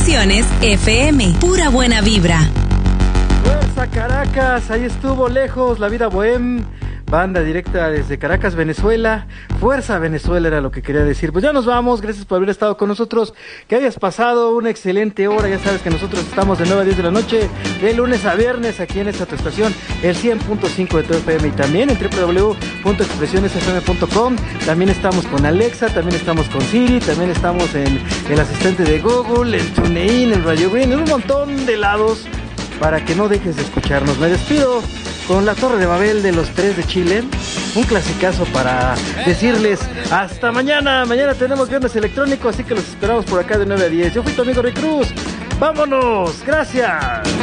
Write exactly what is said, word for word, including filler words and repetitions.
Estaciones F M. Pura buena vibra. Fuerza Caracas, ahí estuvo lejos, la vida bohem. Banda directa desde Caracas, Venezuela. Fuerza Venezuela era lo que quería decir. Pues ya nos vamos, gracias por haber estado con nosotros. Que hayas pasado una excelente hora. Ya sabes que nosotros estamos de nueve a diez de la noche, de lunes a viernes, aquí en esta tu estación, el cien punto cinco de tu F M. Y también en doble u doble u doble u punto expresiones f m punto com. También estamos con Alexa, también estamos con Siri, también estamos en el asistente de Google, en TuneIn, en Radio Green, en un montón de lados para que no dejes de escucharnos. Me despido con La Torre de Babel de los Tres de Chile, un clasicazo para decirles hasta mañana. Mañana tenemos viernes electrónico, así que los esperamos por acá de nueve a diez. Yo fui tu amigo Rick Cruz. ¡Vámonos! ¡Gracias!